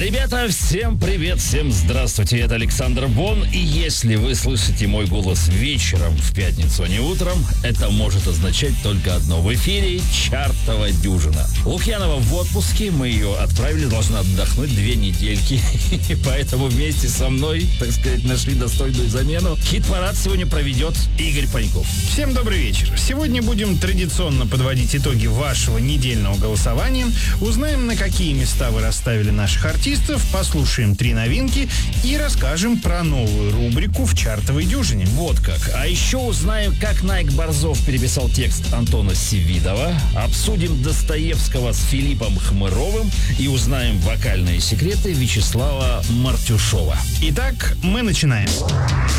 Ребята, всем привет, всем здравствуйте, это Александр Бон. И если вы слышите мой голос вечером в пятницу, а не утром, это может означать только одно. В эфире «Чартова дюжина». Лукьянова в отпуске, мы ее отправили, должна отдохнуть 2 недельки. И поэтому вместе со мной, так сказать, нашли достойную замену. Хит-парад сегодня проведет Игорь Паньков. Всем добрый вечер. Сегодня будем традиционно подводить итоги вашего недельного голосования. Узнаем, на какие места вы расставили наших артистов, послушаем 3 новинки и расскажем про новую рубрику в «Чартовой дюжине». Вот как. А еще узнаем, как Найк Борзов переписал текст Антона Севидова, обсудим Достоевского с Филиппом Хмыровым и узнаем вокальные секреты Вячеслава Мартюшова. Итак, мы начинаем.